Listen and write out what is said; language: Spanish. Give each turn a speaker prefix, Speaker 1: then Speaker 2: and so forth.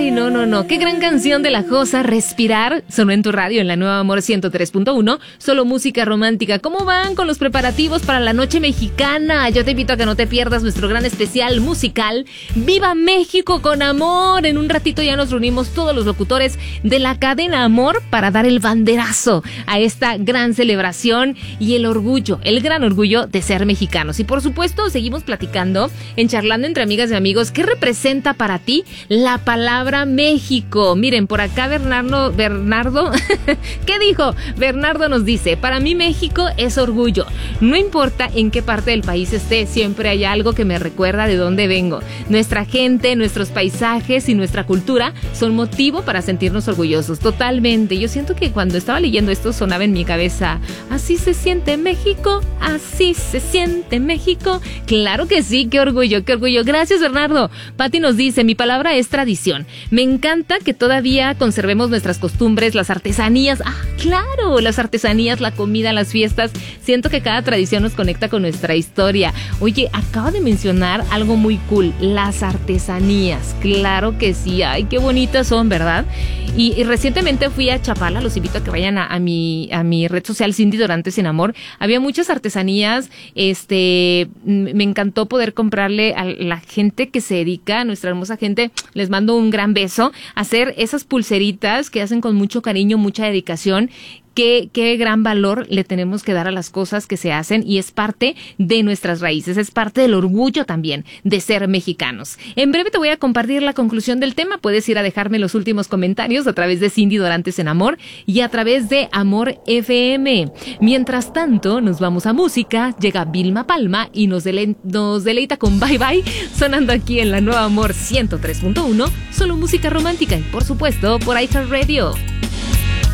Speaker 1: Ay, no, no, no. Qué gran canción de La Josa, Respirar. Sonó en tu radio en la Nueva Amor 103.1. Solo música romántica. ¿Cómo van con los preparativos para la noche mexicana? Yo te invito a que no te pierdas nuestro gran especial musical ¡Viva México con Amor! En un ratito ya nos reunimos todos los locutores de la cadena Amor para dar el banderazo a esta gran celebración y el orgullo, el gran orgullo de ser mexicanos. Y por supuesto seguimos platicando en Charlando entre Amigas y Amigos. ¿Qué representa para ti la palabra México? Miren, por acá Bernardo, ¿qué dijo? Bernardo nos dice, para mí México es orgullo. No importa en qué parte del país esté, siempre hay algo que me recuerda de dónde vengo. Nuestra gente, nuestros paisajes y nuestra cultura son motivo para sentirnos orgullosos. Totalmente. Yo siento que cuando estaba leyendo esto sonaba en mi cabeza, así se siente México, así se siente México. Claro que sí, qué orgullo, qué orgullo. Gracias, Bernardo. Pati nos dice, mi palabra es tradición. Me encanta que todavía conservemos nuestras costumbres, las artesanías. Ah, claro, las artesanías, la comida, las fiestas. Siento que cada tradición nos conecta con nuestra historia. Oye, acabo de mencionar algo muy cool, las artesanías. Claro que sí, ay, qué bonitas son, ¿verdad? Y recientemente fui a Chapala, los invito a que vayan a mi red social Cindy Dorantes en Amor. Había muchas artesanías, me encantó poder comprarle a la gente que se dedica, a nuestra hermosa gente, les mando un gran beso, hacer esas pulseritas que hacen con mucho cariño, mucha dedicación. Qué gran valor le tenemos que dar a las cosas que se hacen y es parte de nuestras raíces, es parte del orgullo también de ser mexicanos. En breve te voy a compartir la conclusión del tema, puedes ir a dejarme los últimos comentarios a través de Cindy Dorantes en Amor y a través de Amor FM. Mientras tanto, nos vamos a música, llega Vilma Palma y nos deleita con Bye Bye, sonando aquí en la Nueva Amor 103.1, solo música romántica y por supuesto por iHeartRadio.